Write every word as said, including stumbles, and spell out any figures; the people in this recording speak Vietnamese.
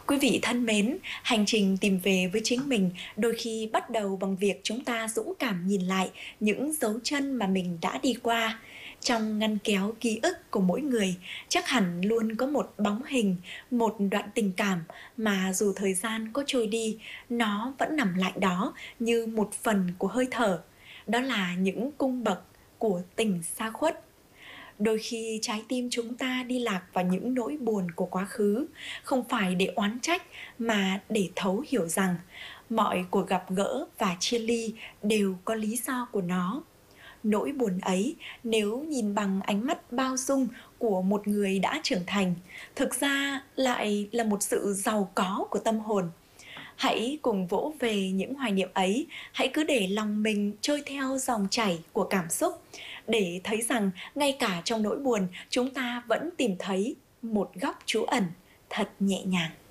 Quý vị thân mến, hành trình tìm về với chính mình đôi khi bắt đầu bằng việc chúng ta dũng cảm nhìn lại những dấu chân mà mình đã đi qua. Trong ngăn kéo ký ức của mỗi người, chắc hẳn luôn có một bóng hình, một đoạn tình cảm mà dù thời gian có trôi đi, nó vẫn nằm lại đó như một phần của hơi thở. Đó là những cung bậc của tình xa khuất. Đôi khi trái tim chúng ta đi lạc vào những nỗi buồn của quá khứ, không phải để oán trách mà để thấu hiểu rằng mọi cuộc gặp gỡ và chia ly đều có lý do của nó. Nỗi buồn ấy, nếu nhìn bằng ánh mắt bao dung của một người đã trưởng thành, thực ra lại là một sự giàu có của tâm hồn. Hãy cùng vỗ về những hoài niệm ấy, hãy cứ để lòng mình trôi theo dòng chảy của cảm xúc, để thấy rằng ngay cả trong nỗi buồn, chúng ta vẫn tìm thấy một góc trú ẩn thật nhẹ nhàng.